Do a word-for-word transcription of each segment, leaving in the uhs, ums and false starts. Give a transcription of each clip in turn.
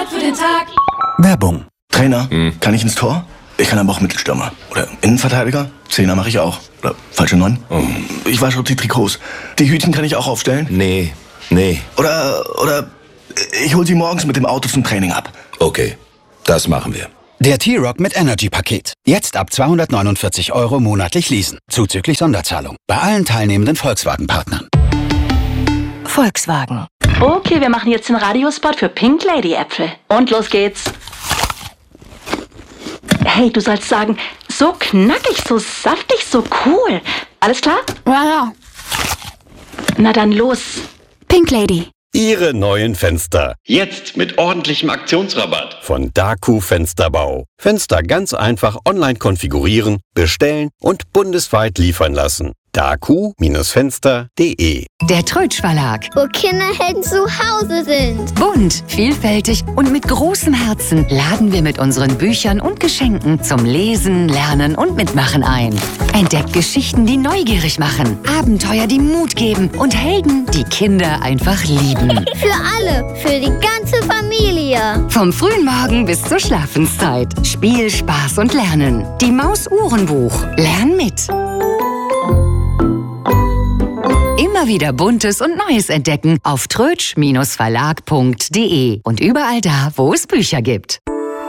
Start für den Tag. Werbung. Trainer, hm. kann ich ins Tor? Ich kann aber auch Mittelstürmer. Oder Innenverteidiger. Zehner mache ich auch. Oder falsche Neun. Oh. Ich wasche die Trikots. Die Hütchen kann ich auch aufstellen? Nee, nee. Oder, oder ich hol sie morgens mit dem Auto zum Training ab. Okay, das machen wir. Der T-Rock mit Energy-Paket. Jetzt ab zweihundertneunundvierzig Euro monatlich leasen. Zuzüglich Sonderzahlung. Bei allen teilnehmenden Volkswagen-Partnern. Volkswagen. Okay, wir machen jetzt den Radiospot für Pink Lady Äpfel. Und los geht's. Hey, du sollst sagen, so knackig, so saftig, so cool. Alles klar? Ja, ja. Na dann los. Pink Lady. Ihre neuen Fenster. Jetzt mit ordentlichem Aktionsrabatt. Von Daku Fensterbau. Fenster ganz einfach online konfigurieren, bestellen und bundesweit liefern lassen. daku Fenster punkt de. Der Trötsch Verlag. Wo Kinderhelden zu Hause sind. Bunt, vielfältig und mit großem Herzen laden wir mit unseren Büchern und Geschenken zum Lesen, Lernen und Mitmachen ein. Entdeckt Geschichten, die neugierig machen, Abenteuer, die Mut geben und Helden, die Kinder einfach lieben. Für alle, für die ganze Familie. Vom frühen Morgen bis zur Schlafenszeit. Spiel, Spaß und Lernen. Die Maus-Uhrenbuch. Lern mit. Immer wieder Buntes und Neues entdecken auf trötsch Verlag punkt de und überall da, wo es Bücher gibt.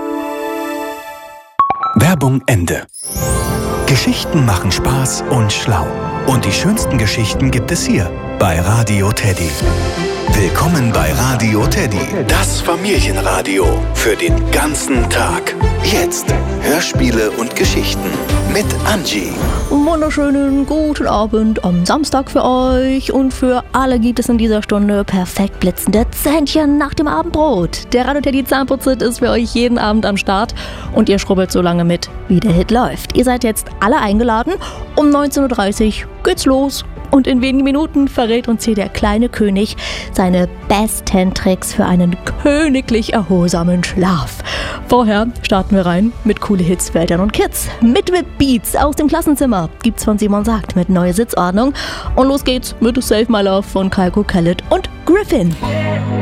Werbung Ende. Geschichten machen Spaß und schlau. Und die schönsten Geschichten gibt es hier bei Radio Teddy. Willkommen bei Radio Teddy, das Familienradio für den ganzen Tag. Jetzt Hörspiele und Geschichten mit Angie. Wunderschönen guten Abend am Samstag für euch und für alle gibt es in dieser Stunde perfekt blitzende Zähnchen nach dem Abendbrot. Der Radio Teddy Zahnputzit ist für euch jeden Abend am Start und ihr schrubbelt so lange mit, wie der Hit läuft. Ihr seid jetzt alle eingeladen. Um neunzehn Uhr dreißig geht's los. Und in wenigen Minuten verrät uns hier der kleine König seine besten Tricks für einen königlich erholsamen Schlaf. Vorher starten wir rein mit coole Hits für Eltern und Kids. Mit Whip Beats aus dem Klassenzimmer gibt's von Simon Sagt mit Neue Sitzordnung. Und los geht's mit Save My Love von Kygo Khaled und Griffin.